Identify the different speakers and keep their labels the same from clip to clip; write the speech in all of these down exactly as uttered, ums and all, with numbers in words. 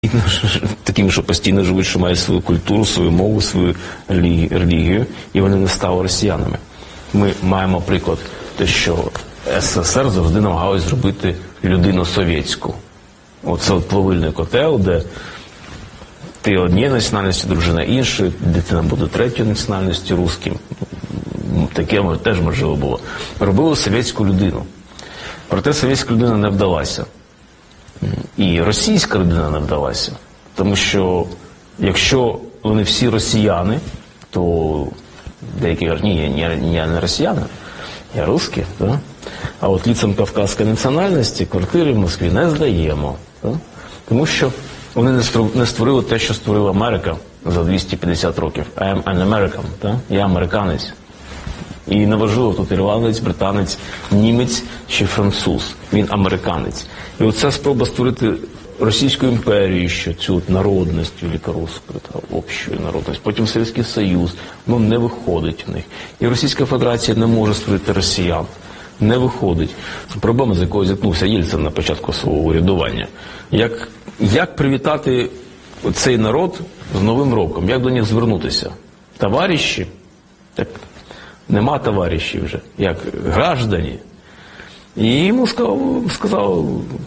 Speaker 1: такими, що постійно живуть, що мають свою культуру, свою мову, свою релігію, і вони не стали росіянами. Ми маємо приклад те, що СССР завжди намагалась зробити людину совєтську. Оце от плавильний котел, де ти однієї національності, дружина іншої, дитина буде третьої національності, русським. Таке теж можливо було. Робили совєтську людину. Проте совєтська людина не вдалася. І російська людина не вдалася. Тому що якщо вони всі росіяни, то деякі кажуть, ні, я, я не росіянин, я русський. Да? А от лицям кавказької національності квартири в Москві не здаємо. Да? Тому що вони не створили те, що створила Америка за двісті п'ятдесят років. I am an American. Да? Я американець. І неважливо, тут ірландець, британець, німець чи француз. Він американець. І оця спроба створити Російську імперію, що цю народність великорусську, та общу народність, потім Совєтський Союз, ну не виходить в них. І Російська Федерація не може створити росіян. Не виходить. Проблема, з якою зіткнувся Єльцин на початку свого урядування. Як, як привітати цей народ з Новим роком? Як до них звернутися? Товариші? Так, нема товаришів вже. Як граждані. І йому сказав, сказав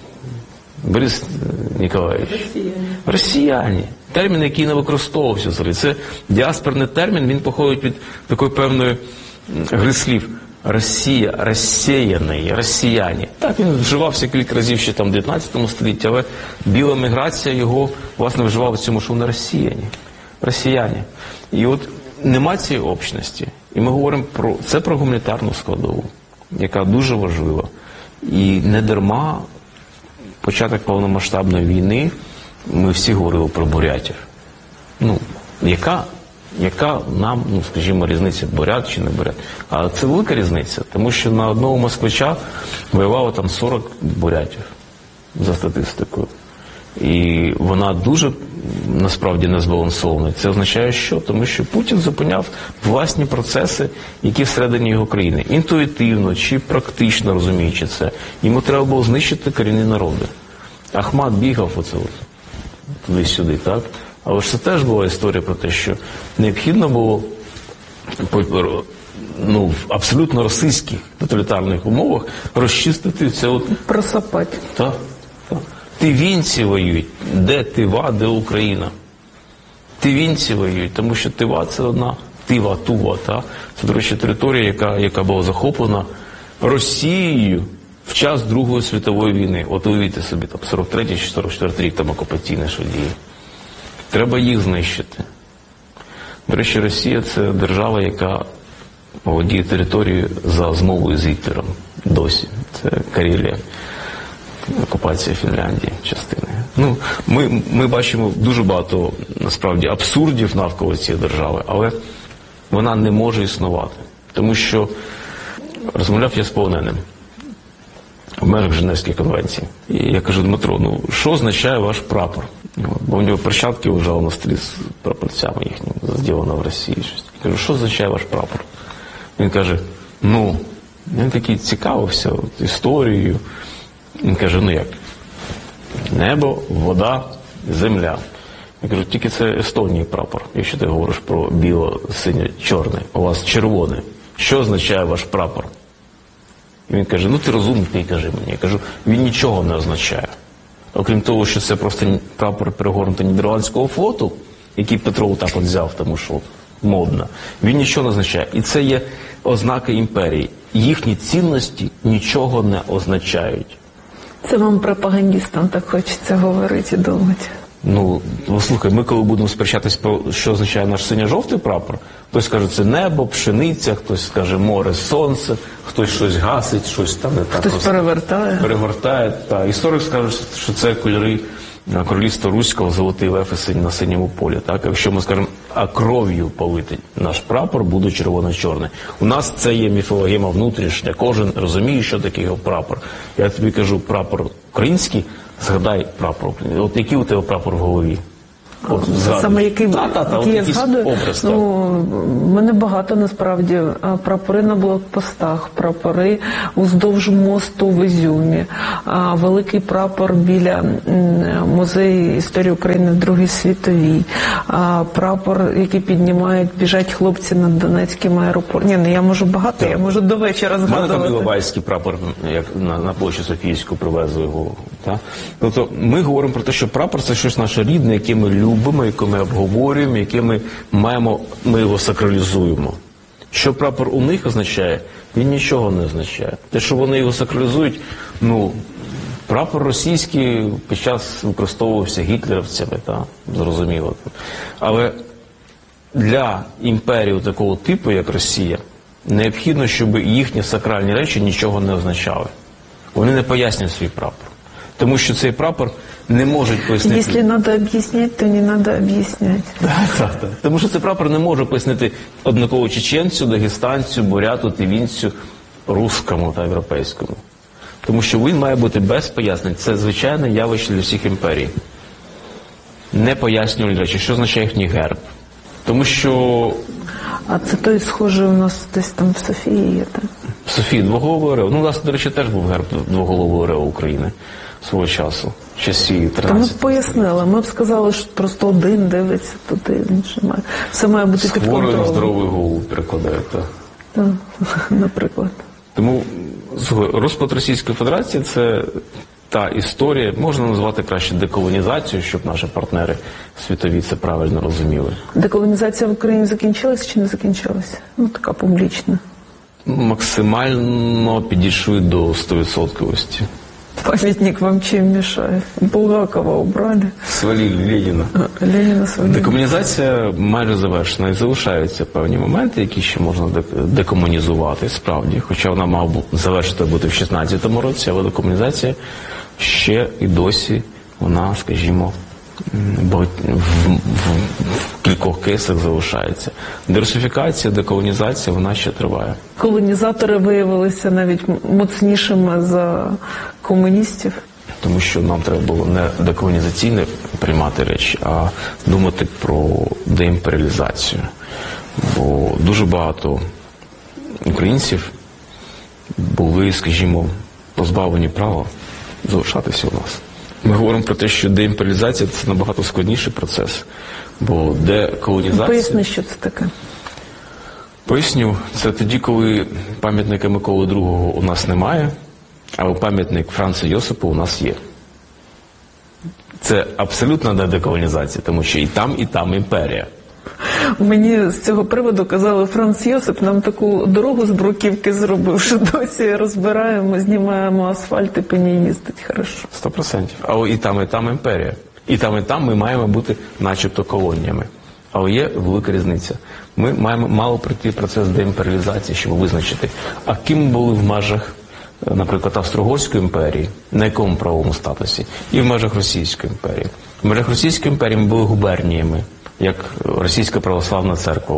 Speaker 1: Борис Ніколаєвич. Росіяни. Росіяни. Термін, який не використовувався взагалі. Це діаспорний термін, він походить від такої певної гри слів. Росія, розсіяний, росіяни. Так, він вживався кілька разів ще там в дев'ятнадцятому столітті, але біла міграція його, власне, вживала в цьому, що вони росіяни. Росіяни. І от нема цієї общності. І ми говоримо про це, про гуманітарну складову, яка дуже важлива. І не дарма початок повномасштабної війни ми всі говорили про бурятів. Ну, яка, яка нам, ну, скажімо, різниця, бурят чи не бурят? А це велика різниця, тому що на одного москвича воювало там сорок бурятів, за статистикою. І вона дуже, насправді, не збалансована. Це означає що? Тому що Путін зупиняв власні процеси, які всередині його країни. Інтуїтивно чи практично розуміючи це. Йому треба було знищити корінні народи. Ахмат бігав оце от, туди-сюди, так? Але ж це теж була історія про те, що необхідно було ну, в абсолютно російських тоталітарних умовах розчистити це от...
Speaker 2: Просапати.
Speaker 1: Так, так. Тивінці воюють. Де Тива, де Україна? Тивінці воюють, тому що Тива – це одна Тива, Тува. Та? Це, до речі, територія, яка, яка була захоплена Росією в час Другої світової війни. От уявіть собі, там, сорок третій чи сорок четвертий рік там окупаційне що діє. Треба їх знищити. До речі, Росія – це держава, яка володіє територією за змовою з Гітлером. Досі. Це Карелія. Окупація Фінляндії, частини. Ну, ми, ми бачимо дуже багато, насправді, абсурдів навколо цієї держави, але вона не може існувати. Тому що розмовляв я з полоненим в межах Женевської конвенції. І я кажу, Дмитро, ну, що означає ваш прапор? Бо у нього перчатки лежали на столі з прапорцями їхніми, зроблено в Росії. Щось. Я кажу, що означає ваш прапор? Він каже, ну, він такий цікавився от, історією. Він каже, ну як? Небо, вода, земля. Я кажу, тільки це Естонії прапор, якщо ти говориш про біло-синьо-чорний. У вас червоний. Що означає ваш прапор? І він каже, ну ти розумний, ти кажи мені. Я кажу, він нічого не означає. Окрім того, що це просто прапор перегорнутий Нідерландського флоту, який Петро так от взяв, тому що модно. Він нічого не означає. І це є ознака імперії. Їхні цінності нічого не означають.
Speaker 2: Це вам, пропагандистам, так хочеться говорити і думати.
Speaker 1: Ну, слухай, ми коли будемо сперечатись про, що означає наш синьо-жовтий прапор, хтось скаже, це небо, пшениця, хтось скаже море, сонце, хтось щось гасить, щось там не так.
Speaker 2: Хтось перевертає.
Speaker 1: Перевертає, так. Історик скаже, що це кольори королівства Руського, золотий лев і на синьому полі. Так? Якщо ми скажемо, а кров'ю полити наш прапор, буде червоно-чорний. У нас це є міфологема внутрішня, кожен розуміє, що таке його прапор. Я тобі кажу, прапор український, згадай прапор. От який у тебе прапор в голові? От,
Speaker 2: саме який,
Speaker 1: та, та, та,
Speaker 2: який я
Speaker 1: якийсь
Speaker 2: згадую,
Speaker 1: образ,
Speaker 2: ну, в мене багато насправді прапори на блокпостах, прапори уздовж мосту в Ізюмі, великий прапор біля музею історії України в Другій світовій, прапор, який піднімають, біжать хлопці над Донецьким аеропортом. Ні, ну я можу багато, так. Я можу до вечора згадувати.
Speaker 1: У мене там Іловайський прапор, як на, на площі Софійську привезли його. Та? Тобто ми говоримо про те, що прапор – це щось наше рідне, яке ми любимо, яке ми обговорюємо, яке ми маємо, ми його сакралізуємо. Що прапор у них означає? Він нічого не означає. Те, що вони його сакралізують, ну, прапор російський під час використовувався гітлерівцями, та, зрозуміло. Але для імперії такого типу, як Росія, необхідно, щоб їхні сакральні речі нічого не означали. Вони не пояснюють свій прапор. Тому що цей прапор не можуть пояснити...
Speaker 2: Якщо треба об'ясняти, то не треба об'ясняти.
Speaker 1: Так, так, так. Тому що цей прапор не може пояснити однаково чеченцю, дагестанцю, буряту, тивінцю, русскому та європейському. Тому що він має бути без пояснень. Це звичайне явище для всіх імперій. Не пояснювальні речі. Що означає їхній герб? Тому що...
Speaker 2: А це той схожий у нас десь там в Софії є, так?
Speaker 1: В Софії двоголовий орел. Ну, у нас, до речі, теж був герб двоголового орел України свого часу. В часі тринадцятого.
Speaker 2: Та ми б пояснили. Ми б сказали, що просто один дивиться туди, інший має. Все має бути під контролем.
Speaker 1: Хворий на здоровий голову перекладають, так.
Speaker 2: Так, наприклад.
Speaker 1: Тому розпад Російської Федерації – це та історія, можна назвати краще деколонізацією, щоб наші партнери світові це правильно розуміли.
Speaker 2: Деколонізація в Україні закінчилась чи не закінчилась? Ну, така публічна.
Speaker 1: Максимально підійшли до сто відсотків.
Speaker 2: Памятник вам чем мешает? Булгакова убрали.
Speaker 1: Свалили Леніна.
Speaker 2: А, Леніна свалили.
Speaker 1: Декомунізація майже завершена. І залишаються певні моменти, які ще можна декомунізувати, справді. Хоча вона мала б завершити бути в шістнадцятому році, але декомунізація ще і досі, вона, скажімо, в, в, в, в кількох кейсах залишається. Дерусифікація, деколонізація, вона ще триває.
Speaker 2: Колонізатори виявилися навіть моцнішими за комуністів.
Speaker 1: Тому що нам треба було не деколонізаційне приймати речі, а думати про деімперіалізацію. Бо дуже багато українців були, скажімо, позбавлені права залишатися у нас. Ми говоримо про те, що деімперіалізація – це набагато складніший процес, бо деколонізація...
Speaker 2: Поясни, що це таке.
Speaker 1: Поясню. Це тоді, коли пам'ятника Миколи другого у нас немає, а пам'ятник Франца Йосипа у нас є. Це абсолютно не деколонізація, тому що і там, і там імперія.
Speaker 2: Мені з цього приводу казали, Франц Йосип нам таку дорогу з бруківки зробив, що досі розбираємо, знімаємо асфальт і по ній їздить хорошо.
Speaker 1: Сто процентів. Але і там, і там імперія. І там, і там ми маємо бути начебто колоніями. Але є велика різниця. Ми маємо мало пройти процес деімперіалізації, щоб визначити, а ким були в межах, наприклад, Австро-Угорської імперії, на якому правовому статусі, і в межах Російської імперії. В межах Російської імперії ми були губерніями, як Російська православна церква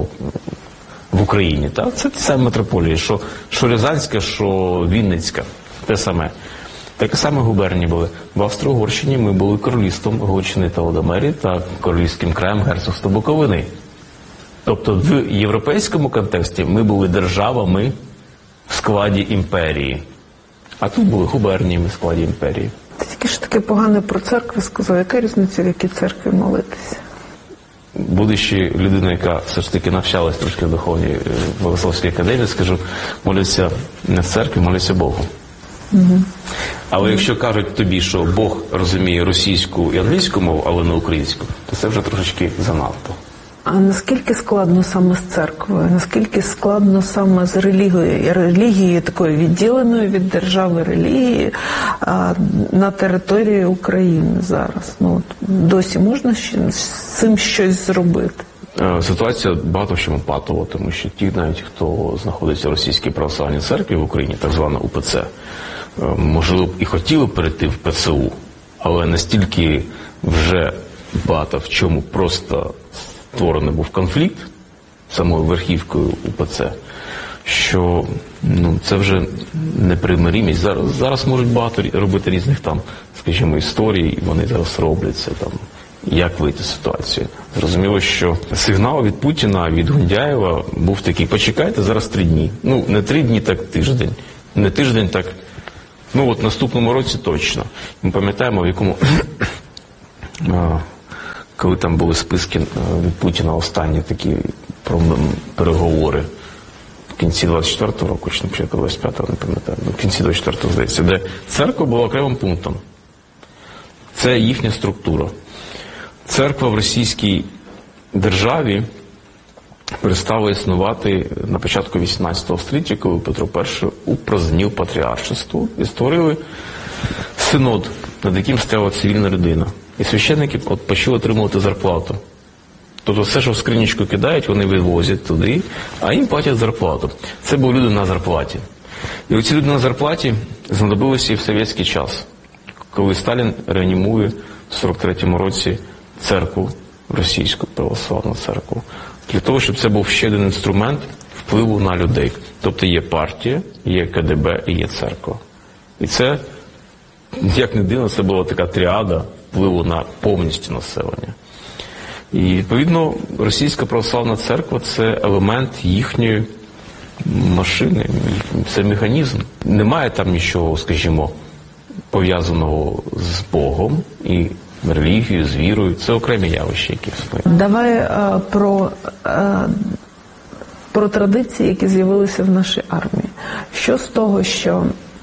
Speaker 1: в Україні. Так? Це ті самі митрополії, що, що Рязанська, що Вінницька, те саме. Такі самі губернії були. В Австро-Угорщині ми були королівством Галичини та Лодомері та королівським краєм Герцогства Буковини. Тобто в європейському контексті ми були державами в складі імперії. А тут були губерніями в складі імперії.
Speaker 2: Ти тільки ж таке погане про церкви сказав. Яка різниця, в якій церкві молитися?
Speaker 1: Будучи людиною, яка все ж таки навчалась трошки в духовній Богословській академії, скажу, моляться не в церкві, моляться Богу. Угу. Але угу. якщо кажуть тобі, що Бог розуміє російську і англійську мову, але не українську, то це вже трошечки занадто.
Speaker 2: А наскільки складно саме з церквою? Наскільки складно саме з релігією? Релігією такою відділеною від держави релігії а, на території України зараз? Ну, от, досі можна ще з цим щось зробити?
Speaker 1: Ситуація багато в чому патова, тому що ті, навіть хто знаходиться в Російській православній церкві в Україні, так звана У Пе Це, можливо, і хотіли перейти в Пе Це У, але настільки вже багато в чому просто створений був конфлікт самою верхівкою У Пе Це, що ну, це вже непримиримість. Зараз, зараз можуть багато робити різних там, скажімо, історій, вони зараз робляться там. як вийти з ситуації. Зрозуміло, що сигнал від Путіна, від Гундяєва був такий: почекайте, зараз три дні. Ну, не три дні, так тиждень. Не тиждень, так, ну от наступному році точно. Ми пам'ятаємо, в якому, коли там були списки від Путіна останні такі переговори, в кінці двадцять четвертого року, чи на початку двадцять п'ятого, не пам'ятаю, в кінці двадцять четвертого, здається, де церква була окремим пунктом. Це їхня структура. Церква в російській державі перестала існувати на початку вісімнадцятого століття, коли Петро І упразднив патріаршество і створили синод, над яким стояла цивільна людина. І священники от почали отримувати зарплату. Тобто все, що в скринічку кидають, вони вивозять туди, а їм платять зарплату. Це були люди на зарплаті. І оці люди на зарплаті знадобилися і в совєтський час, коли Сталін реанімує в сорок третьому році церкву, російську православну церкву, для того, щоб це був ще один інструмент впливу на людей. Тобто є партія, є ка де бе і є церква. І це, як не дивно, це була така тріада впливу на повністю населення. І, відповідно, російська православна церква – це елемент їхньої машини, це механізм. Немає там нічого, скажімо, пов'язаного з Богом і релігією, з вірою. Це окремі явища, які існують.
Speaker 2: Давай а, про, а, про традиції, які з'явилися в нашій армії. Що з того, що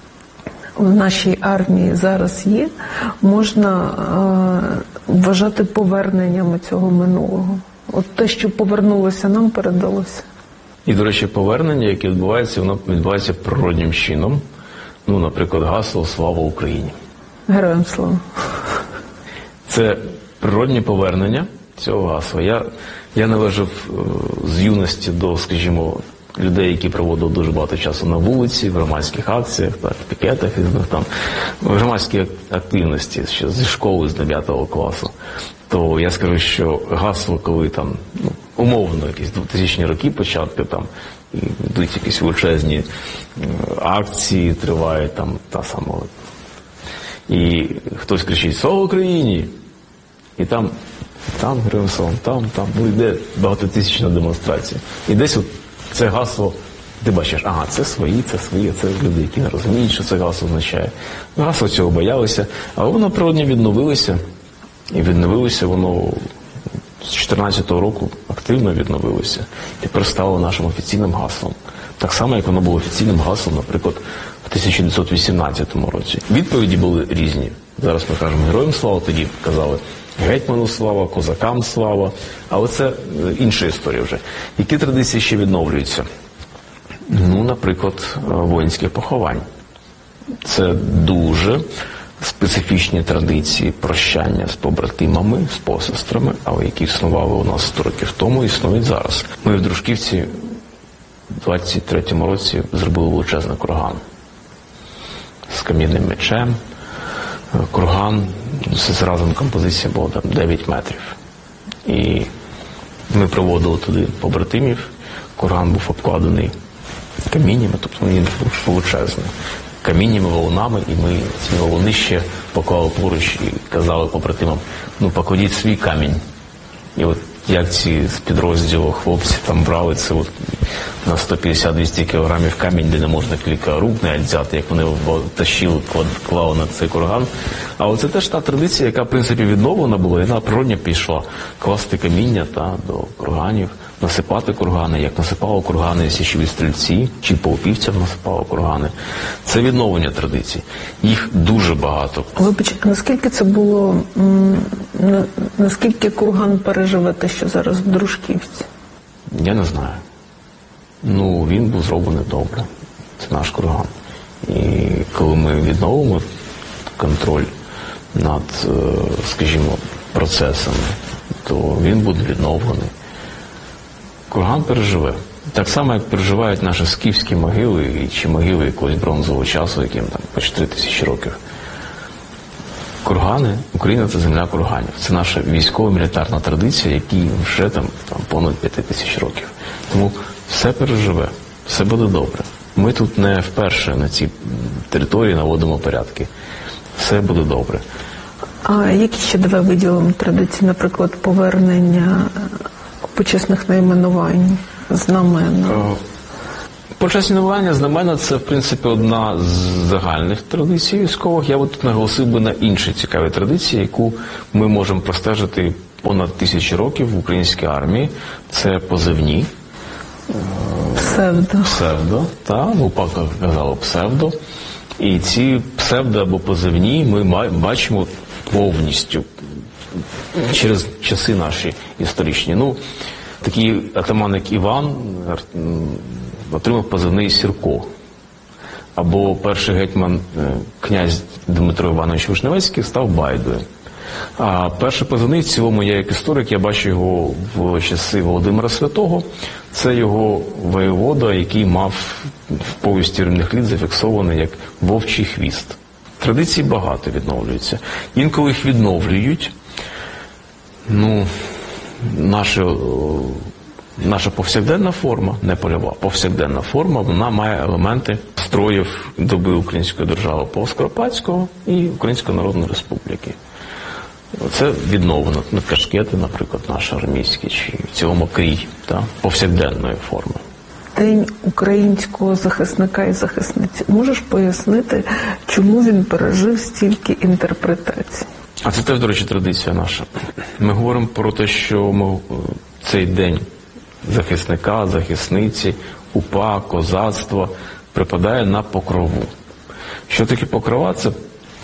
Speaker 2: в нашій армії зараз є, можна а, вважати поверненнями цього минулого? От те, що повернулося, нам передалося.
Speaker 1: І, до речі, повернення, яке відбувається, воно відбувається природнім чином. Ну, наприклад, гасло «Слава Україні».
Speaker 2: Героям слава.
Speaker 1: Це природні повернення цього гасла. Я, я належав з юності до, скажімо, людей, які проводили дуже багато часу на вулиці, в громадських акціях, так, пікетах, там, в громадській активності ще зі школи, з дев'ятого класу. То я скажу, що гасло, коли там, ну, умовно, якісь двохтисячні роки початку, там, і йдуть якісь величезні акції, тривають там та сама. І хтось кричить «Слава Україні!» І там, там, героям слава, там, там, ну йде багатотисячна демонстрація. І десь от це гасло, ти бачиш, ага, це свої, це свої, це люди, які не розуміють, що це гасло означає. Гасло цього боялися, але воно природно відновилося. І відновилося воно з чотирнадцятого року, активно відновилося. Тепер стало нашим офіційним гаслом. Так само, як воно було офіційним гаслом, наприклад, в тисяча дев'ятсот вісімнадцятому році. Відповіді були різні. Зараз ми кажемо «Героям слава», тоді казали «Гетьману слава», «Козакам слава». Але це інша історія вже. Які традиції ще відновлюються? Ну, наприклад, воїнських поховань. Це дуже специфічні традиції прощання з побратимами, з посестрами, але які існували у нас сто років тому, існують зараз. Ми в Дружківці в двадцять третьому році зробили величезний курган з кам'яним мечем. Курган, це разом композиція була там дев'ять метрів. І ми проводили туди побратимів. Курган був обкладений каміннями, тобто він був величезний. Каміннями, валунами, і ми ці валуни ще поклали поруч і казали побратимам, ну покладіть свій камінь. І от як ці з підрозділу хлопці там брали це от на сто п'ятдесят - двісті кілограмів камінь, де не можна кілька рук навіть взяти, як вони тащили, клали на цей курган. Але це теж та традиція, яка в принципі відновлена була, і вона природньо пішла класти каміння та до курганів, насипати кургани, як насипали кургани січові стрільці, чи поопівцям насипали кургани. Це відновлення традицій. Їх дуже багато.
Speaker 2: Вибач, наскільки це було, наскільки курган переживе те, що зараз в Дружківці?
Speaker 1: Я не знаю. Ну, він був зроблений добре. Це наш курган. І коли ми відновимо контроль над, скажімо, процесами, то він буде відновлений. Курган переживе. Так само, як переживають наші скіфські могили, чи могили якогось бронзового часу, яким там по чотири тисячі років. Кургани, Україна – це земля курганів. Це наша військово-мілітарна традиція, якій вже там, там понад п'ять тисяч років. Тому все переживе, все буде добре. Ми тут не вперше на цій території наводимо порядки. Все буде добре.
Speaker 2: А які ще давай виділимо традиції, наприклад, повернення почесних найменувань, знамен?
Speaker 1: Почесні найменування, знамена – це, в принципі, одна з загальних традицій військових. Я от наголосив би на інші цікаві традиції, яку ми можемо простежити понад тисячі років в українській армії. Це позивні.
Speaker 2: Псевдо.
Speaker 1: Псевдо, так, ну, пака казала псевдо. І ці псевдо або позивні ми бачимо повністю через часи наші історичні. Ну, такий атаман, як Іван, отримав позивний Сірко. Або перший гетьман, князь Дмитро Іванович Вишневецький, став Байдою. А перший позивний, в цілому, я як історик, я бачу його в часи Володимира Святого. Це його воєвода, який мав в повісті Рівних літ зафіксований як вовчий хвіст. Традицій багато відновлюються. Інколи їх відновлюють. Ну, наша, наша повсякденна форма, не польова, повсякденна форма, вона має елементи строїв доби Української держави Павло-Скоропадського і Української Народної Республіки. Це відновлено. Кашкети, наприклад, наші армійські, чи в цілому крій, та, повсякденної форми.
Speaker 2: День українського захисника і захисниці. Можеш пояснити, чому він пережив стільки інтерпретацій?
Speaker 1: А це теж, до речі, традиція наша. Ми говоримо про те, що ми, цей день захисника, захисниці, УПА, козацтва припадає на Покрову. Що таке Покрова? Це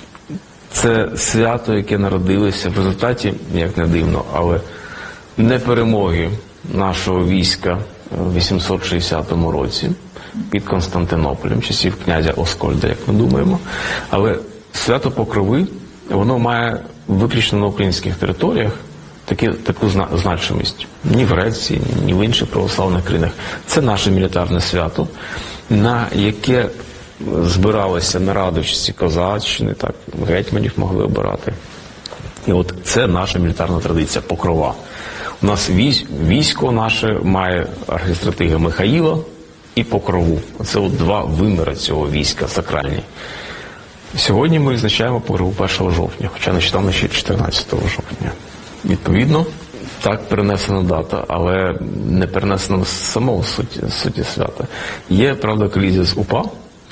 Speaker 1: Це свято, яке народилося в результаті, як не дивно, але не перемоги нашого війська в вісімсот шістдесятому році під Константинополем, часів князя Оскольда, як ми думаємо. Але свято Покрови, воно має виключно на українських територіях такі, таку значимість. Ні в Греції, ні в інших православних країнах. Це наше мілітарне свято, на яке збиралися наради в часі козаччини, так, гетьманів могли обирати. І от це наша мілітарна традиція, Покрова. У нас військо наше має архістратига Михаїла і Покрову. Це от два виміри цього війська сакральні. Сьогодні ми відзначаємо Покрову першого жовтня, хоча нещодавно ще чотирнадцятого жовтня. Відповідно, так перенесена дата, але не перенесена самого суті, суті свята. Є, правда, колізія з УПА,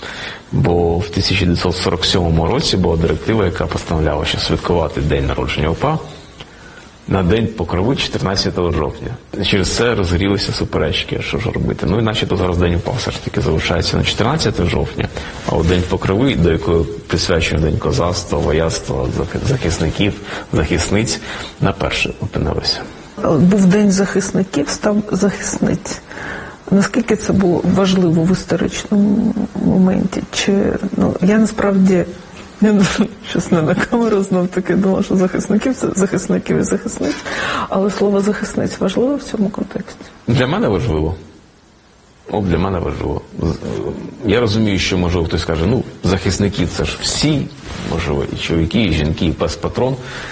Speaker 1: бо в тисяча дев'ятсот сорок сьомому році була директива, яка постановляла, що святкувати день народження УПА на день Покрови чотирнадцятого жовтня. Через це розгорілися суперечки, що ж робити. Ну, і начебто зараз день УПА все ж таки залишається на чотирнадцяте жовтня, а от день Покрови, до якої присвячує День козацтва, вояцтва, захисників, захисниць, на перше опинилося.
Speaker 2: Був День захисників, став захисниць. Наскільки це було важливо в історичному моменті? Чи, ну, я насправді, я щось не на камеру знов таки думала, що захисників це захисників і захисниць, але слово захисниць важливо в цьому контексті? Для мене важливо.
Speaker 1: О, для мене важливо. Я розумію, що, можливо, хтось скаже, ну, захисники це ж всі, можливо, і чоловіки, і жінки, і пес-патрон.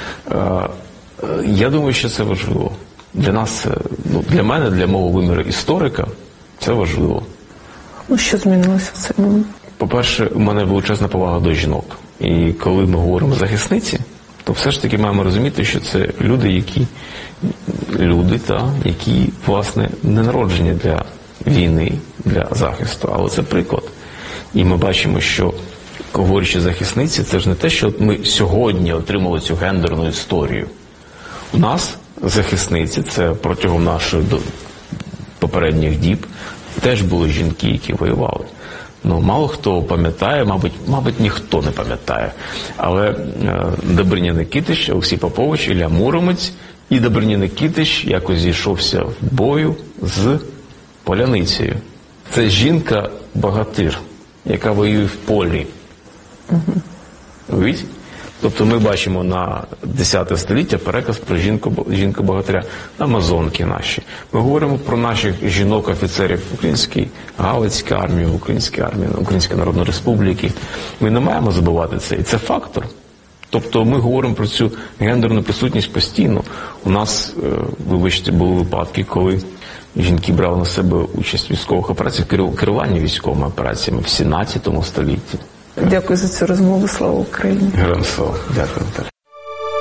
Speaker 1: Я думаю, що це важливо. Для нас, ну, для мене, для мого виміру історика, це важливо.
Speaker 2: Ну, що змінилося в цей момент?
Speaker 1: По-перше, у мене величезна повага до жінок. І коли ми говоримо захисниці, то все ж таки маємо розуміти, що це люди, які, люди, та, які, власне, не народжені для війни, для захисту, але це приклад. І ми бачимо, що, говорячи захисниці, це ж не те, що ми сьогодні отримали цю гендерну історію. У нас захисниці, це протягом наших попередніх діб, теж були жінки, які воювали. Ну, мало хто пам'ятає, мабуть, мабуть, ніхто не пам'ятає. Але е, Добриня Никитич, Олексій Попович, Ілля Муромець і Добриня Никитич якось зійшовся в бою з Поляницею. Це жінка-богатир, яка воює в полі. Угу. Тобто ми бачимо на десяте століття переказ про жінку, жінку-богатиря, амазонки наші. Ми говоримо про наших жінок-офіцерів української Галицької армії, української армії, Української Народної Республіки. Ми не маємо забувати це. І це фактор. Тобто ми говоримо про цю гендерну присутність постійно. У нас, вибачте, були випадки, коли жінки брали на себе участь в військових операціях, керування військовими операціями в сімнадцятому столітті.
Speaker 2: Дякую за цю розмову. Слава Україні.
Speaker 1: Героям слава. Дякую.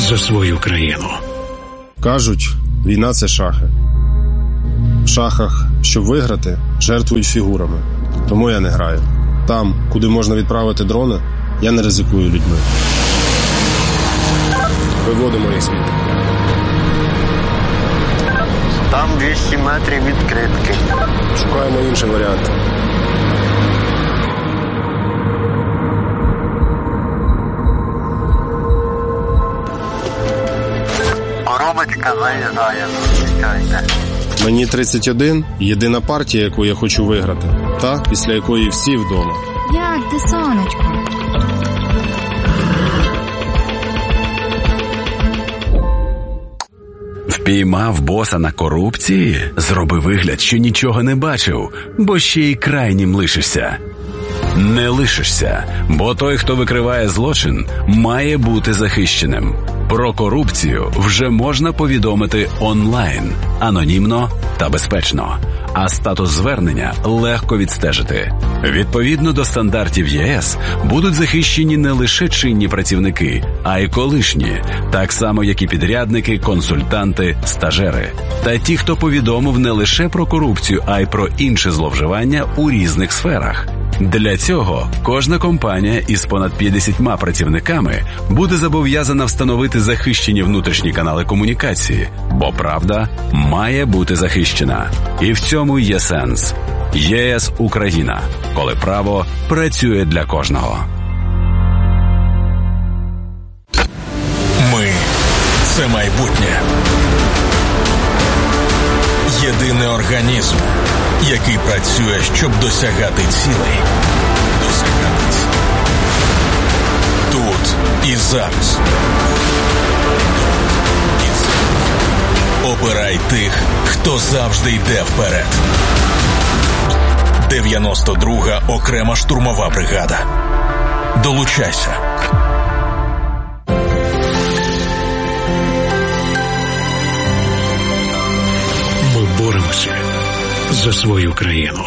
Speaker 3: за свою країну.
Speaker 4: Кажуть, війна – це шахи. В шахах, щоб виграти, жертвують фігурами. Тому я не граю. Там, куди можна відправити дрони, я не ризикую людьми. Виводимо їх звідти.
Speaker 5: Там двісті метрів відкритки.
Speaker 4: Шукаємо інший варіант.
Speaker 5: Коробочка заїжджає, зустрічайте.
Speaker 4: Мені тридцять один, єдина партія, яку я хочу виграти. Та, після якої всі вдома.
Speaker 6: Як ти, сонечко?
Speaker 7: Впіймав боса на корупції? Зроби вигляд, що нічого не бачив, бо ще й крайнім лишишся. Не лишишся, бо той, хто викриває злочин, має бути захищеним. Про корупцію вже можна повідомити онлайн, анонімно та безпечно. А статус звернення легко відстежити. Відповідно до стандартів ЄС будуть захищені не лише чинні працівники, а й колишні, так само як і підрядники, консультанти, стажери. Та ті, хто повідомив не лише про корупцію, а й про інші зловживання у різних сферах. Для цього кожна компанія із понад п'ятдесятьма працівниками буде зобов'язана встановити захищені внутрішні канали комунікації, бо правда має бути захищена. І в цьому є сенс. ЄС Україна, коли право працює для кожного.
Speaker 8: Ми – це майбутнє. Єдиний організм, який працює, щоб досягати цілей. Досягати цілей. Тут і зараз. Тут і зараз. Обирай тих, хто завжди йде вперед. дев'яносто друга окрема штурмова бригада. Долучайся.
Speaker 3: Ми боремося за свою країну.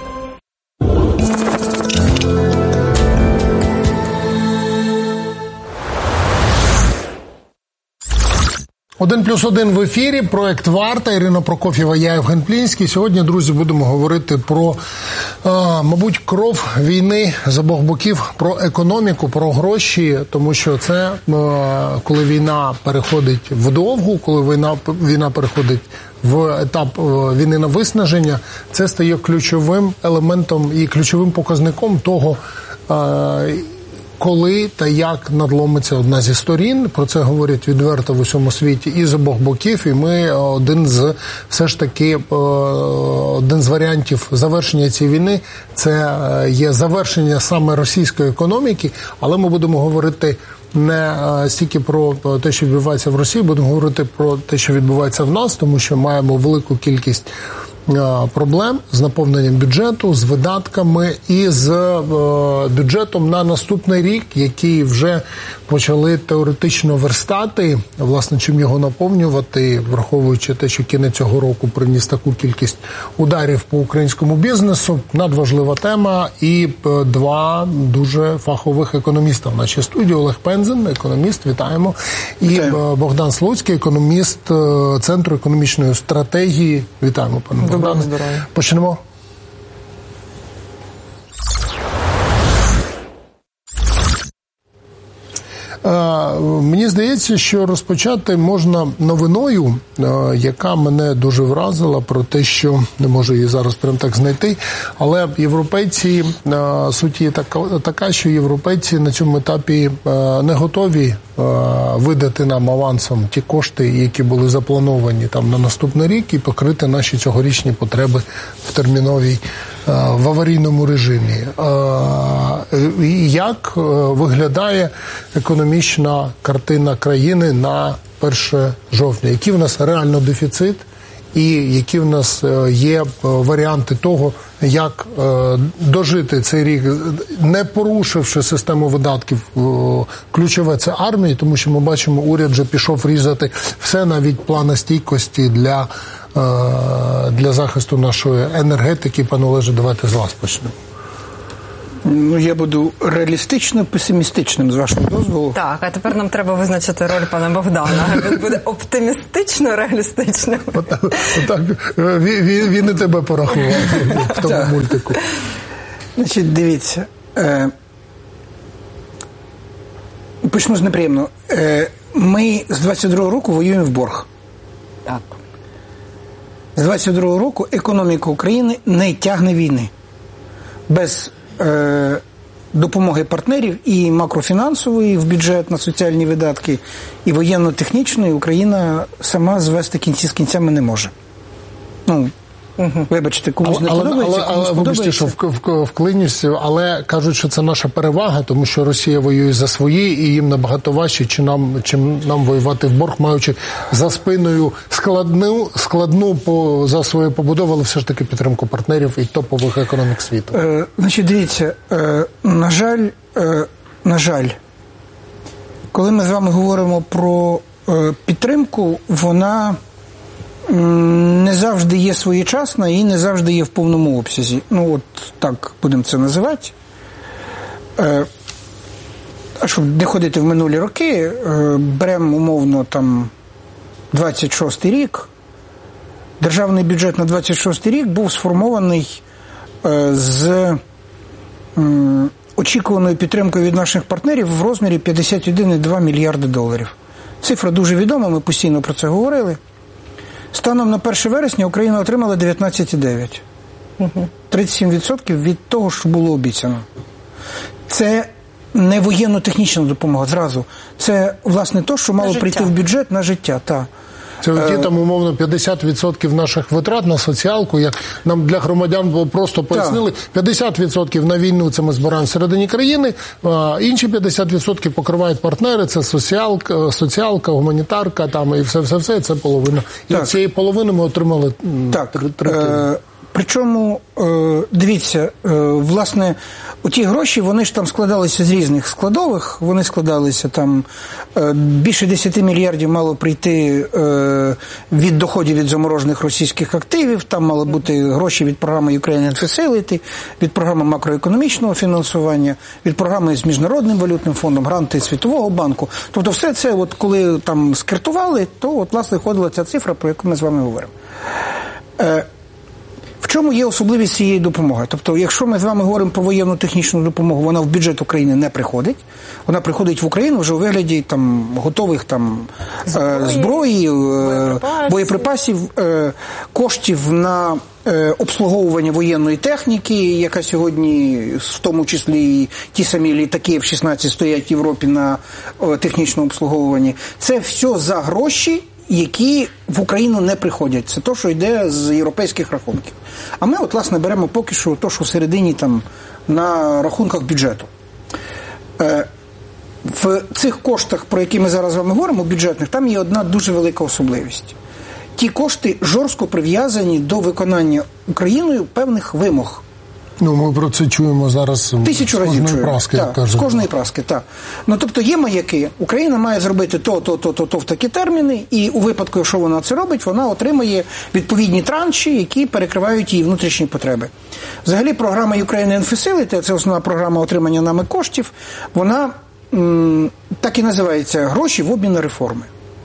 Speaker 9: Один плюс один в ефірі, проект «Варта», Ірина Прокоф'єва, я Євген Плінський. Сьогодні, друзі, будемо говорити про, е, мабуть, кров війни з обох боків, про економіку, про гроші, тому що це, е, коли війна переходить в довгу, коли війна, війна переходить в етап війни на виснаження, це стає ключовим елементом і ключовим показником того, е, коли та як надломиться одна зі сторін. Про це говорять відверто в усьому світі і з обох боків. І ми один з все ж таки один з варіантів завершення цієї війни – це є завершення саме російської економіки. Але ми будемо говорити не стільки про те, що відбувається в Росії, будемо говорити про те, що відбувається в нас, тому що маємо велику кількість проблем з наповненням бюджету, з видатками і з бюджетом на наступний рік, який вже почали теоретично верстати, власне, чим його наповнювати, враховуючи те, що кінець цього року приніс таку кількість ударів по українському бізнесу. Надважлива тема і два дуже фахових економіста в нашій студії. Олег Пензен, економіст, вітаємо, і Вітаю. Богдан Слуцький, економіст Центру економічної стратегії. Вітаємо, пане Богдане.
Speaker 2: Доброго здоров'я.
Speaker 9: Почнемо. Мені здається, що розпочати можна новиною, яка мене дуже вразила, про те, що не можу її зараз прям так знайти, але європейці, суть є така, така, що європейці на цьому етапі не готові видати нам авансом ті кошти, які були заплановані там на наступний рік, і покрити наші цьогорічні потреби в терміновій, в аварійному режимі. Як виглядає економічна картина країни на перше жовтня? Який в нас реально дефіцит і які в нас є варіанти того, як дожити цей рік, не порушивши систему видатків? Ключове – це армія, тому що ми бачимо, уряд вже пішов різати все, навіть плани стійкості для, для захисту нашої енергетики. Пане Олеже, давайте з вас почнемо.
Speaker 10: Ну, я буду реалістично песимістичним, з вашого дозволу.
Speaker 11: Так, а тепер нам треба визначити роль пана Богдана. Він буде оптимістично реалістичним.
Speaker 9: Отак, отак він, він і тебе порахував в тому мультику.
Speaker 10: Значить, дивіться. Е, почну з неприємного. Е, ми з двадцять другого року воюємо в борг.
Speaker 11: Так.
Speaker 10: З двадцять другого року економіка України не тягне війни. Без е, допомоги партнерів і макрофінансової в бюджет на соціальні видатки, і воєнно-технічної Україна сама звести кінці з кінцями не може. Ну, угу. Вибачте, комусь не
Speaker 9: але,
Speaker 10: подобається,
Speaker 9: але,
Speaker 10: комусь
Speaker 9: але,
Speaker 10: подобається.
Speaker 9: Вибачте, що вклинюся, але кажуть, що це наша перевага, тому що Росія воює за свої, і їм набагато важче, чим нам, чим нам воювати в борг, маючи за спиною складну, складну по, за свою побудову, але все ж таки підтримку партнерів і топових економік світу.
Speaker 10: Е, значить, дивіться, е, на жаль, е, на жаль, коли ми з вами говоримо про е, підтримку, вона не завжди є своєчасна і не завжди є в повному обсязі. Ну, от так будемо це називати. Е, а щоб не ходити в минулі роки, е, беремо умовно там двадцять шостий рік. Державний бюджет на двадцять шостий рік був сформований е, з е, очікуваною підтримкою від наших партнерів в розмірі п'ятдесят один цілих два мільярди доларів. Цифра дуже відома, ми постійно про це говорили. Станом на перше вересня Україна отримала дев'ятнадцять цілих дев'ять десятих. тридцять сім відсотків від того, що було обіцяно. Це не воєнно-технічна допомога, зразу. Це, власне, то, що мало прийти в бюджет на життя. Та.
Speaker 9: Це ті, там, умовно, п'ятдесят відсотків наших витрат на соціалку, як нам для громадян просто пояснили, п'ятдесят відсотків на війну це ми збираємо всередині країни, а інші п'ятдесят відсотків покривають партнери, це соціалка, соціалка, гуманітарка, там, і все-все-все, це половина. І
Speaker 10: так.
Speaker 9: цієї половини ми отримали
Speaker 10: так. третину. Причому, дивіться, власне, ті гроші, вони ж там складалися з різних складових, вони складалися там, більше десять мільярдів мало прийти від доходів від заморожених російських активів, там мали бути гроші від програми Ukrainian Facility, від програми макроекономічного фінансування, від програми з Міжнародним валютним фондом, гранти Світового банку. Тобто все це, от, коли там скертували, то, от, власне, виходила ця цифра, про яку ми з вами говоримо. В чому є особливість цієї допомоги? Тобто, якщо ми з вами говоримо про воєнно-технічну допомогу, вона в бюджет України не приходить. Вона приходить в Україну вже у вигляді там, готових там, зброї, зброї боєприпасів, боєприпасів коштів на обслуговування воєнної техніки, яка сьогодні, в тому числі і ті самі літаки еф шістнадцять стоять в Європі на технічному обслуговуванні. Це все за гроші, які в Україну не приходять. Це те, що йде з європейських рахунків. А ми, от, власне, беремо поки що те, що всередині там, на рахунках бюджету. Е, в цих коштах, про які ми зараз з вами говоримо, бюджетних, там є одна дуже велика особливість. Ті кошти жорстко прив'язані до виконання Україною певних вимог.
Speaker 9: Ну, ми про це чуємо зараз
Speaker 10: Тисячу
Speaker 9: з
Speaker 10: разів
Speaker 9: кожної
Speaker 10: чуємо.
Speaker 9: праски,
Speaker 10: Так,
Speaker 9: як
Speaker 10: з кожної праски, так. Ну, тобто є маяки, Україна має зробити то, то, то, то, то в такі терміни, і у випадку, якщо вона це робить, вона отримає відповідні транші, які перекривають її внутрішні потреби. Взагалі, програма Ukrainian Facility, це основна програма отримання нами коштів, вона м, так і називається «Гроші в обмін на реформи».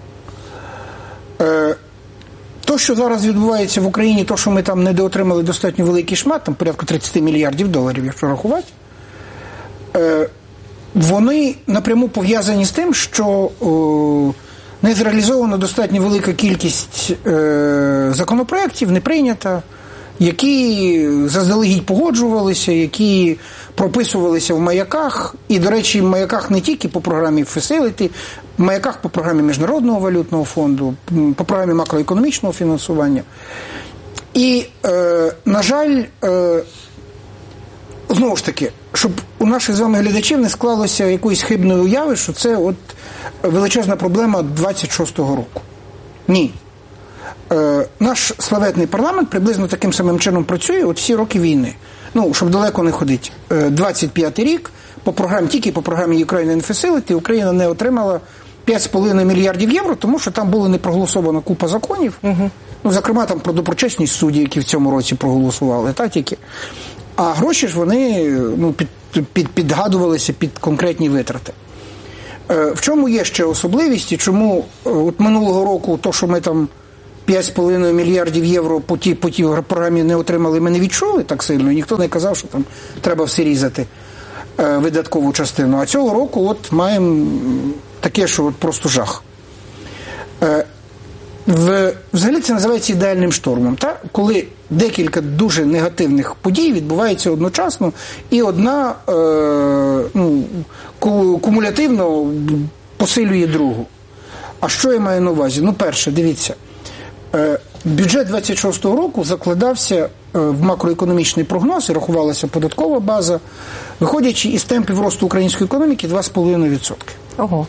Speaker 10: Е, То, що зараз відбувається в Україні, то, що ми там недоотримали достатньо великий шмат, там порядку тридцять мільярдів доларів, якщо рахувати, е, вони напряму пов'язані з тим, що о, не зреалізована достатньо велика кількість е, законопроєктів, не прийнята, які заздалегідь погоджувалися, які прописувалися в маяках, і, до речі, в маяках не тільки по програмі Facility, в маяках по програмі Міжнародного валютного фонду, по програмі макроекономічного фінансування. І, е, на жаль, е, знову ж таки, щоб у наших з вами глядачів не склалося якоїсь хибної уяви, що це от величезна проблема двадцять шостого року. Ні. Е, наш славетний парламент приблизно таким самим чином працює от всі роки війни. Ну, щоб далеко не ходити. Е, двадцять п'ятий рік, по програмі, тільки по програмі Ukrainian Facility Україна не отримала п'ять з половиною мільярдів євро, тому що там була не проголосована купа законів. Угу. Ну, зокрема, там про доброчесність суддів, які в цьому році проголосували, та тільки. А гроші ж вони ну, під, під, підгадувалися під конкретні витрати. В чому є ще особливість і чому от минулого року то, що ми там п'ять з половиною мільярдів євро по тій, по тій програмі не отримали, ми не відчули так сильно, і ніхто не казав, що там треба все різати е, видаткову частину. А цього року от маємо таке, що от просто жах. Е, в, взагалі це називається ідеальним штормом, та? Коли декілька дуже негативних подій відбуваються одночасно, і одна е, ну, кумулятивно посилює другу. А що я маю на увазі? Ну, перше, дивіться, е, бюджет двадцять шостого року закладався е, в макроекономічний прогноз і рахувалася податкова база, виходячи із темпів росту української економіки два з половиною відсотки.
Speaker 11: Ого.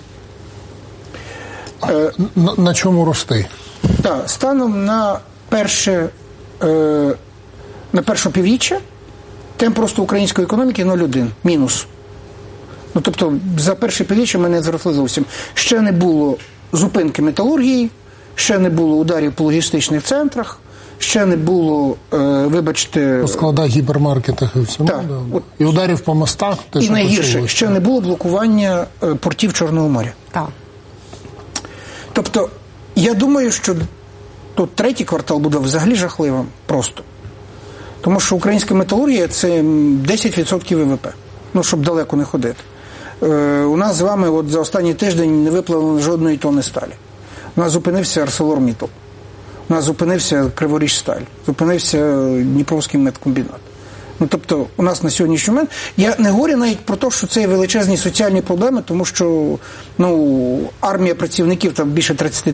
Speaker 9: Е, на, на чому рости?
Speaker 10: Так, станом на перше, е, на перше півріччя темп росту української економіки нуль цілих один, мінус. Ну, тобто, за перше півріччя ми не зросли зовсім. Ще не було зупинки металургії, ще не було ударів по логістичних центрах, ще не було, е, вибачте...
Speaker 9: По складах, гіпермаркетах і всьому.
Speaker 10: Так,
Speaker 9: да.
Speaker 10: от,
Speaker 9: і ударів по мостах.
Speaker 10: І найгірше, ще не було блокування е, портів Чорного моря.
Speaker 11: Так.
Speaker 10: Тобто, я думаю, що тут третій квартал буде взагалі жахливим просто. Тому що українська металургія – це десять відсотків ВВП. Ну, щоб далеко не ходити. Е, у нас з вами от за останній тиждень не виплавлено жодної тонни сталі. У нас зупинився ArcelorMittal. У нас зупинився Криворіжсталь. Зупинився Дніпровський медкомбінат. Ну, тобто, у нас на сьогоднішній момент... Я не говорю навіть про те, що це є величезні соціальні проблеми, тому що, ну, армія працівників, там більше тридцять